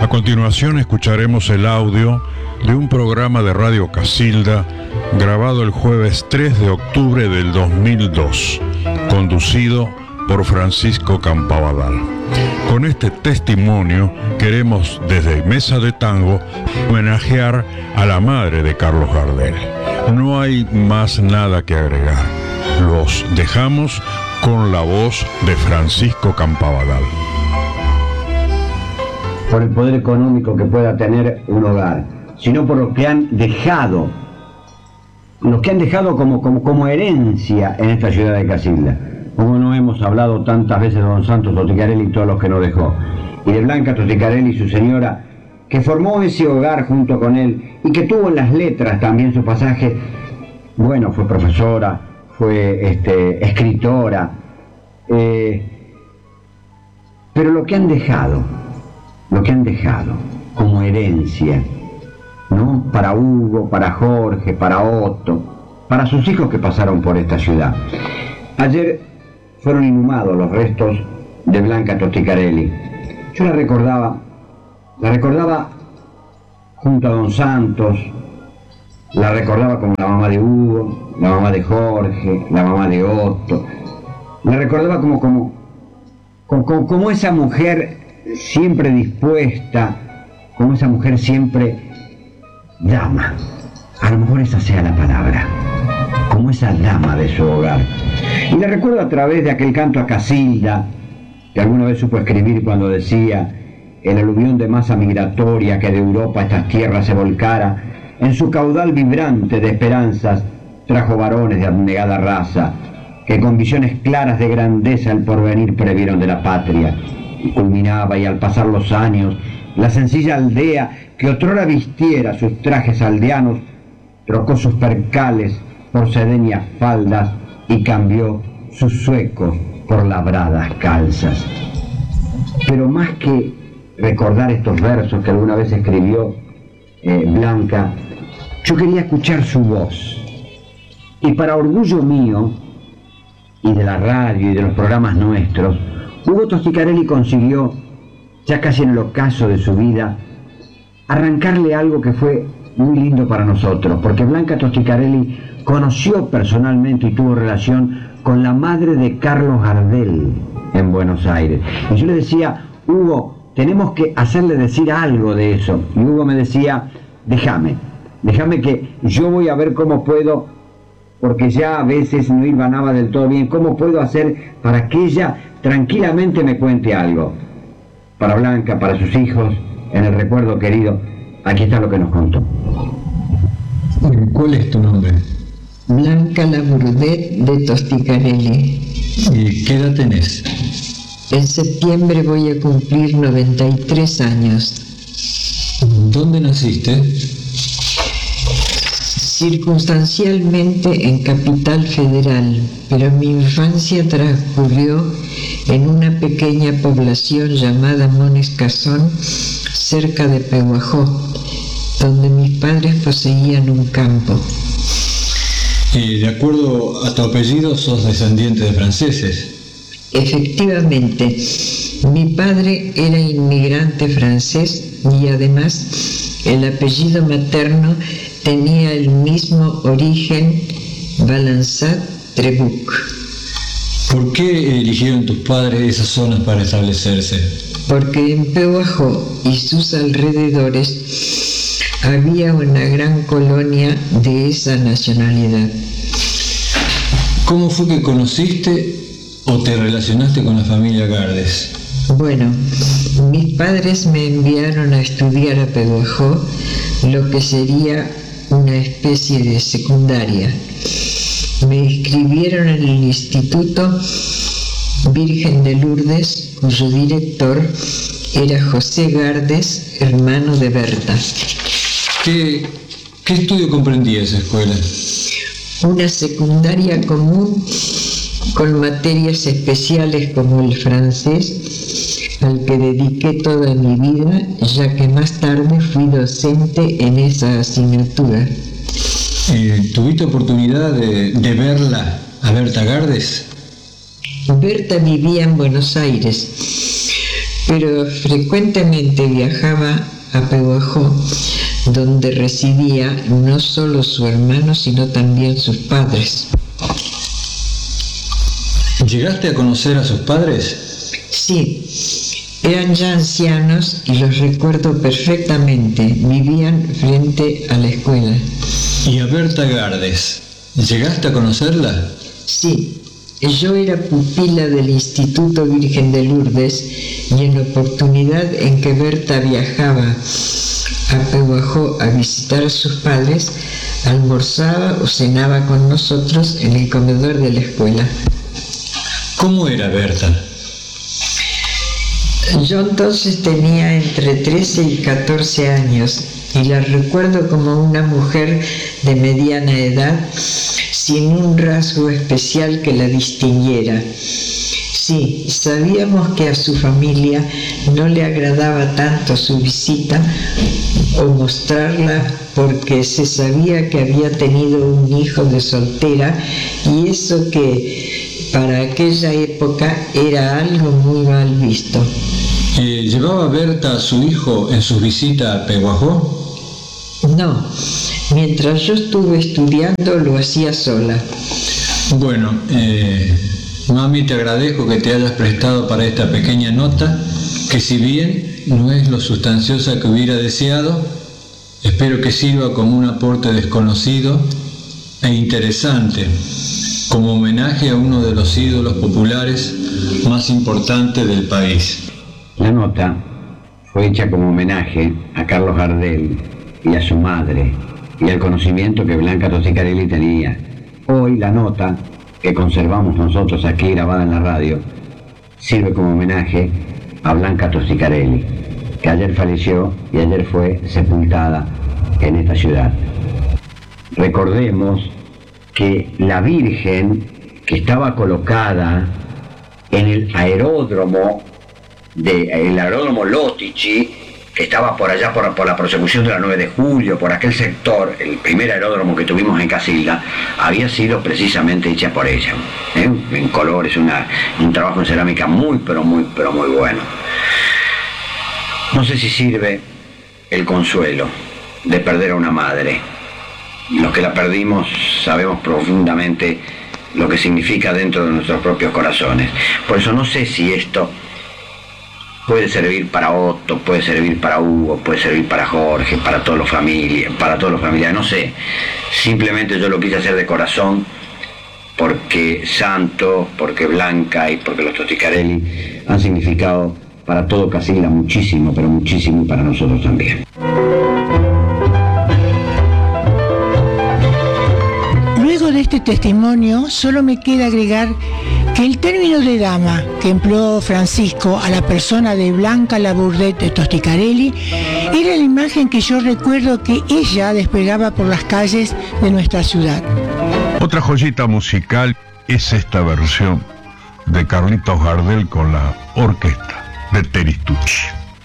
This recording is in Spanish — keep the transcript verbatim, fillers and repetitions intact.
A continuación escucharemos el audio de un programa de Radio Casilda grabado el jueves tres de octubre del dos mil dos, conducido por Francisco Campabadal. Con este testimonio queremos desde Mesa de Tango homenajear a la madre de Carlos Gardel. No hay más nada que agregar. Los dejamos con la voz de Francisco Campabadal. Por el poder económico que pueda tener un hogar, sino por lo que han dejado, lo que han dejado como, como, como herencia en esta ciudad de Casilda. Como no hemos hablado tantas veces de don Santos Toticarelli y todos los que nos dejó, y de Blanca Toticarelli y su señora, que formó ese hogar junto con él y que tuvo en las letras también su pasaje. Bueno, fue profesora, fue este, escritora, eh, pero lo que han dejado, lo que han dejado como herencia, ¿no? Para Hugo, para Jorge, para Otto, para sus hijos que pasaron por esta ciudad. Ayer fueron inhumados los restos de Blanca Toticarelli. Yo la recordaba, la recordaba junto a don Santos, la recordaba como la mamá de Hugo, la mamá de Jorge, la mamá de Otto. La recordaba como, como, como, como esa mujer siempre dispuesta, como esa mujer siempre dama. A lo mejor esa sea la palabra, como esa dama de su hogar. Y la recuerdo a través de aquel canto a Casilda, que alguna vez supo escribir cuando decía: el aluvión de masa migratoria que de Europa a estas tierras se volcara, en su caudal vibrante de esperanzas trajo varones de abnegada raza, que con visiones claras de grandeza el porvenir previeron de la patria. Y culminaba, y al pasar los años, la sencilla aldea que otrora vistiera sus trajes aldeanos, trocó sus percales por sedenias faldas y cambió sus zuecos por labradas calzas. Pero más que recordar estos versos que alguna vez escribió eh, Blanca, yo quería escuchar su voz. Y para orgullo mío, y de la radio y de los programas nuestros, Hugo Toticarelli consiguió, ya casi en el ocaso de su vida, arrancarle algo que fue muy lindo para nosotros, porque Blanca Toticarelli conoció personalmente y tuvo relación con la madre de Carlos Gardel en Buenos Aires. Y yo le decía: Hugo, tenemos que hacerle decir algo de eso. Y Hugo me decía: déjame, déjame que yo voy a ver cómo puedo, porque ya a veces no hilvanaba del todo bien, cómo puedo hacer para que ella tranquilamente me cuente algo. Para Blanca, para sus hijos, en el recuerdo querido, aquí está lo que nos contó. ¿Cuál es tu nombre? Blanca Labourdet de Toticarelli. ¿Y qué edad tenés? En septiembre voy a cumplir noventa y tres años. ¿Dónde naciste? Circunstancialmente en Capital Federal, pero mi infancia transcurrió en una pequeña población llamada Monescazón, cerca de Pehuajó, donde mis padres poseían un campo. Y de acuerdo a tu apellido, sos descendiente de franceses. Efectivamente, mi padre era inmigrante francés y además el apellido materno tenía el mismo origen, Balançat-Trebuch. ¿Por qué eligieron tus padres esas zonas para establecerse? Porque en Pehuajó y sus alrededores había una gran colonia de esa nacionalidad. ¿Cómo fue que conociste o te relacionaste con la familia Gardes? Bueno, mis padres me enviaron a estudiar a Pehuajó, lo que sería una especie de secundaria. Me inscribieron en el Instituto Virgen de Lourdes, cuyo director era José Gardes, hermano de Berta. ¿Qué, qué estudio comprendía esa escuela? Una secundaria común con materias especiales como el francés, al que dediqué toda mi vida, ya que más tarde fui docente en esa asignatura. Eh, ¿Tuviste oportunidad de, de verla, a Berta Gardes? Berta vivía en Buenos Aires, pero frecuentemente viajaba a Pehuajó, donde residía no solo su hermano, sino también sus padres. ¿Llegaste a conocer a sus padres? Sí, eran ya ancianos y los recuerdo perfectamente. Vivían frente a la escuela. ¿Y a Berta Gardes? ¿Llegaste a conocerla? Sí, yo era pupila del Instituto Virgen de Lourdes y en la oportunidad en que Berta viajaba a Pehuajó a visitar a sus padres, almorzaba o cenaba con nosotros en el comedor de la escuela. ¿Cómo era Berta? Yo entonces tenía entre trece y catorce años y la recuerdo como una mujer de mediana edad sin un rasgo especial que la distinguiera. Sí, sabíamos que a su familia no le agradaba tanto su visita o mostrarla porque se sabía que había tenido un hijo de soltera y eso que para aquella época era algo muy mal visto. Eh, ¿Llevaba Berta a su hijo en sus visitas a Pehuajó? No, mientras yo estuve estudiando lo hacía sola. Bueno, eh, mami, te agradezco que te hayas prestado para esta pequeña nota, que si bien no es lo sustanciosa que hubiera deseado, espero que sirva como un aporte desconocido e interesante, como homenaje a uno de los ídolos populares más importantes del país. La nota fue hecha como homenaje a Carlos Gardel y a su madre y al conocimiento que Blanca Tosicarelli tenía. Hoy la nota que conservamos nosotros aquí grabada en la radio sirve como homenaje a Blanca Tosicarelli, que ayer falleció y ayer fue sepultada en esta ciudad. Recordemos que la Virgen que estaba colocada en el aeródromo de el aeródromo Lotici, que estaba por allá por, por la prosecución de la nueve de julio, por aquel sector, el primer aeródromo que tuvimos en Casilda, había sido precisamente hecha por ella, ¿eh? En colores, una, un trabajo en cerámica muy, pero muy, pero muy bueno. No sé si sirve el consuelo de perder a una madre. Los que la perdimos sabemos profundamente lo que significa dentro de nuestros propios corazones. Por eso no sé si esto puede servir para Otto, puede servir para Hugo, puede servir para Jorge, para todos los familiares, para todos los familiares, no sé. Simplemente yo lo quise hacer de corazón porque Santo, porque Blanca y porque los Tosicarelli han significado para todo Casilda muchísimo, pero muchísimo, y para nosotros también. Luego de este testimonio, solo me queda agregar que el término de dama que empleó Francisco a la persona de Blanca Laboudet de Tosicarelli era la imagen que yo recuerdo que ella desplegaba por las calles de nuestra ciudad. Otra joyita musical es esta versión de Carlitos Gardel con la orquesta de Teristucci.